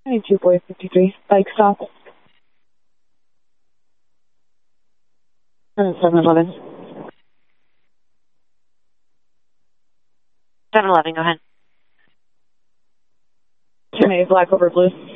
22 boy 53, bike stop. 7-Eleven. 7-Eleven, go ahead. 2A, black over blue.